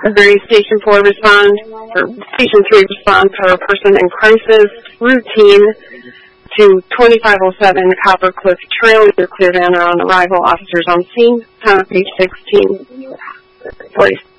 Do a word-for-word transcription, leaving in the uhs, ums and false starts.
Missouri Station four respond, or Station three respond for a person in crisis. Routine to twenty-five oh seven Copper Cliff Trail. Your clear van on arrival. Officers on scene. Time of page sixteen. forty.